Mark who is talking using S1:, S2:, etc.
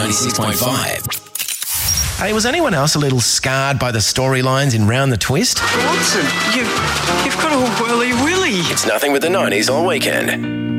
S1: 96.5.
S2: Hey, was anyone else a little scarred by the storylines in Round the Twist?
S3: Bronson, you've got a whirly willy.
S2: It's nothing but the 90s all weekend.